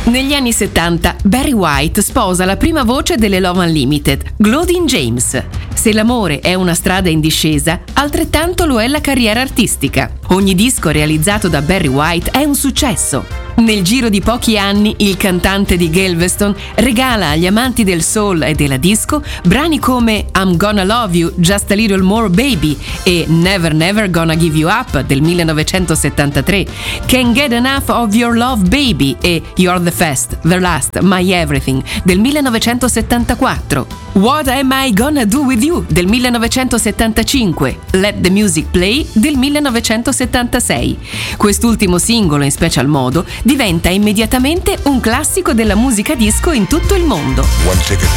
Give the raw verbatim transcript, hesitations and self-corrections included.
Negli anni settanta Barry White sposa la prima voce delle Love Unlimited, Claudine James. Se l'amore è una strada in discesa, altrettanto lo è la carriera artistica. Ogni disco realizzato da Barry White è un successo. Nel giro di pochi anni, il cantante di Galveston regala agli amanti del soul e della disco brani come I'm Gonna Love You, Just a Little More Baby e Never Never Gonna Give You Up del millenovecentosettantatré, Can't Get Enough of Your Love Baby e You're the First, the Last, My Everything del millenovecentosettantaquattro, What Am I Gonna Do With You del millenovecentosettantacinque, Let the Music Play del millenovecentosettantasei. Quest'ultimo singolo, in special modo, diventa immediatamente un classico della musica disco in tutto il mondo. One ticket